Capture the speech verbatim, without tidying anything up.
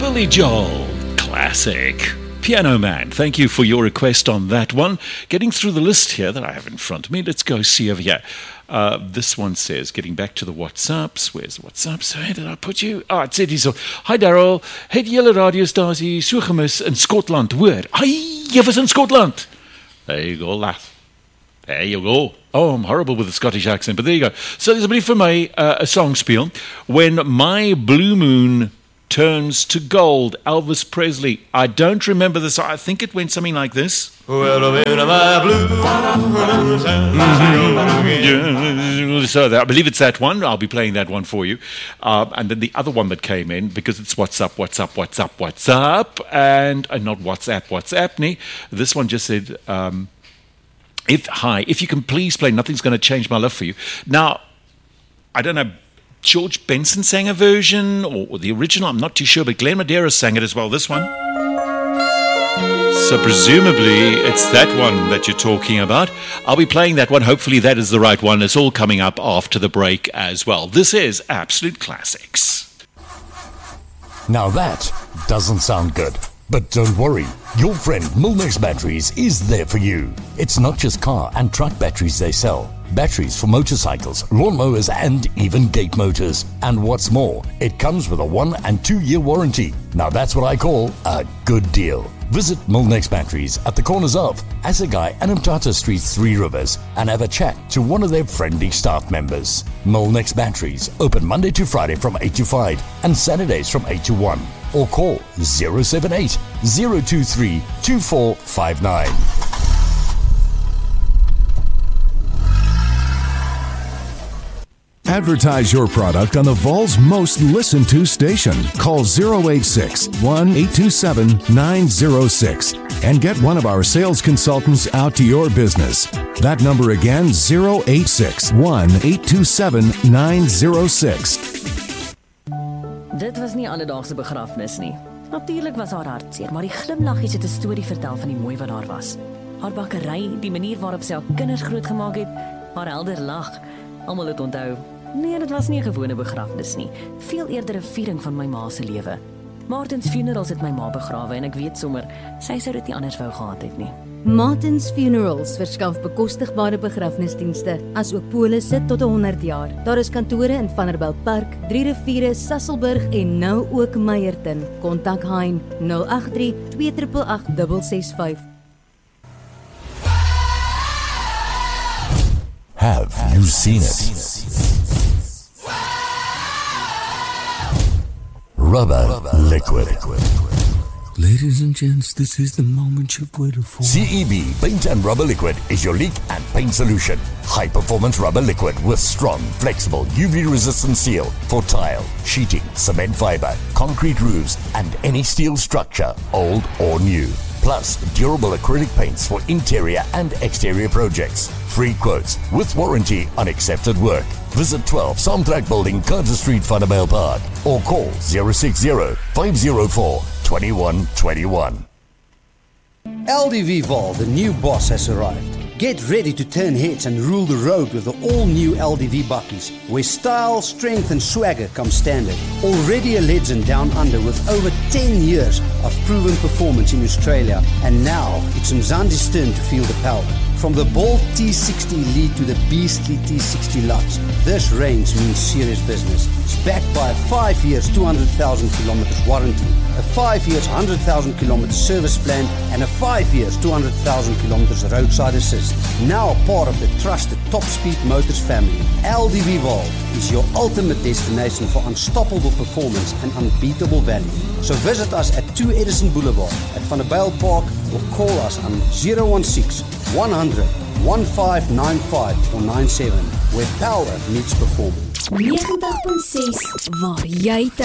Billy Joel, classic. Piano Man, thank you for your request on that one. Getting through the list here that I have in front of me, let's go see over here. Uh, this one says, getting back to the WhatsApps. Where's the WhatsApps? Where did I put you? Ah, oh, it said hier so. Hi Daryl, het julle radiostasie so gemis in Skotland, hoor? Ai, jy was in Skotland. There you go, laugh. There you go. Oh, I'm horrible with the Scottish accent, but there you go. So there's a bit for me, uh, a song spiel. When my blue moon turns to gold, Elvis Presley. I don't remember this. I think it went something like this. Mm-hmm. So that, I believe it's that one. I'll be playing that one for you. Uh, and then the other one that came in, because it's what's up, what's up, what's up, what's up, and uh, not WhatsApp, WhatsApp. Nee. This one just said, um, if hi, if you can please play Nothing's Gonna Change My Love for You. Now, I don't know, George Benson sang a version, or, or the original, I'm not too sure, but Glenn Medeiros sang it as well, this one. So presumably it's that one that you're talking about. I'll be playing that one. Hopefully that is the right one. It's all coming up after the break as well. This is Absolute Classics. Now that doesn't sound good. But don't worry, your friend Milnex Batteries is there for you. It's not just car and truck batteries they sell. Batteries for motorcycles, lawnmowers and even gate motors. And what's more, it comes with a one and two year warranty. Now that's what I call a good deal. Visit Milnex Batteries at the corners of Assegai and Mtata Street, Three Rivers, and have a chat to one of their friendly staff members. Milnex Batteries, open Monday to Friday from eight to five and Saturdays from eight to one. Or call zero seven eight, zero two three, two four five nine. Advertise your product on the Vol's most listened to station. Call zero eight six, one eight two seven, nine zero six and get one of our sales consultants out to your business. That number again, zero eight six, one eight two seven, nine zero six. Dit was nie alledaagse begrafnis nie. Natuurlik was haar hartseer, maar die glimlaggies het 'n storie vertel van die mooi wat daar was. Haar bakkery, die manier waarop sy haar kinders grootgemaak het, haar helder lag. Almal het onthou. Nee, dit was nie 'n gewone begrafnis nie. Veel eerder 'n viering van my ma se lewe. Martins Funerals het my ma begrawe en ek weet sommer, sy sou dit nie anders wou gehad het nie. Martins Funerals verskaf bekostigbare begrafnisdienste, asook polisse tot honderd jaar. Daar is kantore in Vanderbijl Park, Drie Riviere, Sasolburg en nou ook Meyerton. Kontak Hein nul agt drie, twee agt agt, ses ses vyf. Have you seen it? Rubber liquid. Ladies and gents, this is the moment you've waited for. C E B Paint and Rubber Liquid is your leak and paint solution. High performance rubber liquid with strong, flexible, U V resistant seal for tile, sheeting, cement fiber, concrete roofs and any steel structure, old or new. Plus, durable acrylic paints for interior and exterior projects. Free quotes with warranty on accepted work. Visit twelve Samtrek Building, Carter Street, Vanderbijl Park, or call zero six zero, five zero four, two one two one. L D V Vol, the new boss, has arrived. Get ready to turn heads and rule the road with the all-new L D V bakkies, where style, strength and swagger come standard. Already a legend down under with over ten years of proven performance in Australia, and now it's Mzandi's turn to feel the power. From the bold T sixty Elite to the beastly T sixty Lux, this range means serious business. It's backed by a five years, two hundred thousand kilometers warranty, a five years, one hundred thousand kilometers service plan, and a five years, two hundred thousand kilometers roadside assist. Now part of the trusted Top Speed Motors family, L D V Vol is your ultimate destination for unstoppable performance and unbeatable value. So visit us at two Edison Boulevard at Vanderbijl Park or call us on zero one six, one hundred, fifteen ninety-five or nine seven, where power meets performance. ninety punt ses waar jy